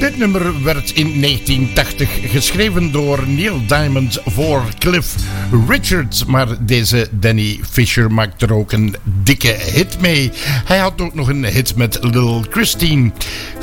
Dit nummer werd in 1980 geschreven door Neil Diamond voor Cliff Richard. Maar deze Danny Fisher maakt er ook een dikke hit mee. Hij had ook nog een hit met Lil Christine.